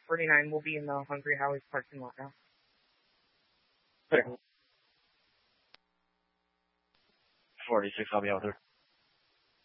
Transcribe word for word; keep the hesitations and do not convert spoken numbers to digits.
forty-nine will be in the Hungry Howie's parking lot now. Okay. forty-six, I'll be out there.